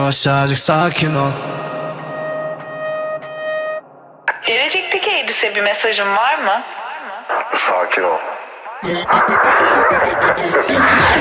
Yavaşçacık sakin ol. Gelecekteki Edis'e bir mesajın var mı? Sakin ol.